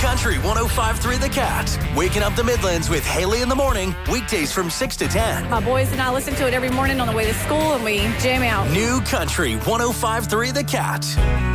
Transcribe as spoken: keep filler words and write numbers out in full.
Country one oh five point three The Cat. Waking up the Midlands with Haley in the morning, weekdays from six to ten. My boys and I listen to it every morning on the way to school, and we jam out. New Country one oh five point three The Cat.